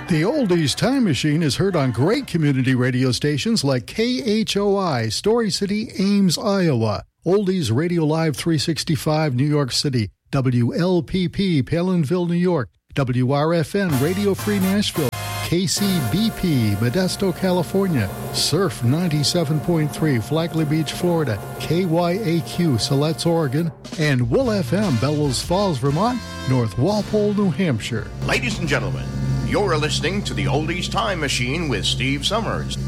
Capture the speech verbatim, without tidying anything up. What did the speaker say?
The Oldies Time Machine is heard on great community radio stations like K H O I, Story City, Ames, Iowa, Oldies Radio Live three sixty-five, New York City, W L P P, Palinville, New York, W R F N, Radio Free Nashville, K C B P, Modesto, California, Surf ninety-seven point three, Flagler Beach, Florida, K Y A Q, Siletz, Oregon, and Wool F M, Bellows Falls, Vermont, North Walpole, New Hampshire. Ladies and gentlemen, you're listening to the Oldies Time Machine with Steve Summers.